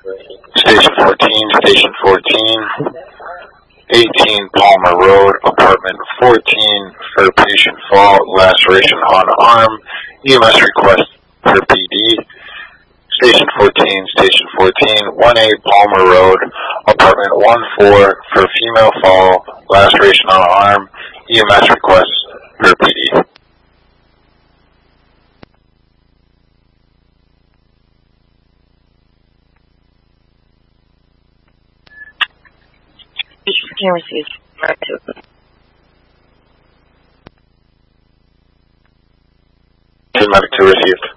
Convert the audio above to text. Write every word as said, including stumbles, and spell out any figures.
Station fourteen, Station fourteen, eighteen Palmer Road, apartment fourteen, for patient fall, laceration on arm, E M S request per P D. Station fourteen, Station fourteen, one A Palmer Road, apartment one four, for female fall, laceration on arm, E M S request per P D. Can receive. Medic two received.